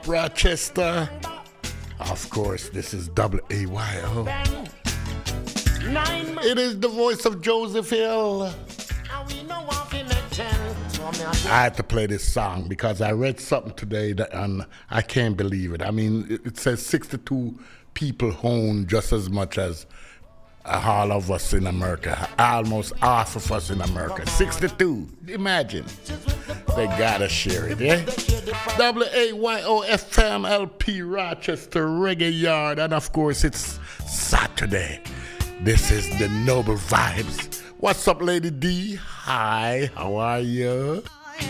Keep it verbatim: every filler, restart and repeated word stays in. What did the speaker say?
Rochester. Of course, this is W A Y O. It is the voice of Joseph Hill. I had to play this song because I read something today that, and I can't believe it. I mean, it, it says sixty-two people own just as much as all of us in America, almost half of us in America. sixty-two, imagine. They gotta share it, eh? W A Y O F M L P Rochester Reggae Yard, and of course it's Saturday. This is the Noble Vibes. What's up, Lady D? Hi, how are you?